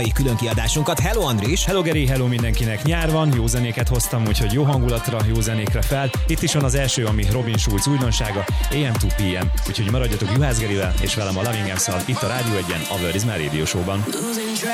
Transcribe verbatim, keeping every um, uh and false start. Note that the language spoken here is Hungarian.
külön kiadásunkat. Hello Andris! Hello Geri, hello mindenkinek! Nyár van, jó zenéket hoztam, úgyhogy jó hangulatra, jó zenékre fel. Itt is van az első, ami Robin Schulz újdonsága, á em to pé em. Úgyhogy maradjatok Juhász Gerivel és velem a Loving Apps-szal itt a Rádió egyen, a Word is My Radio Show-ban.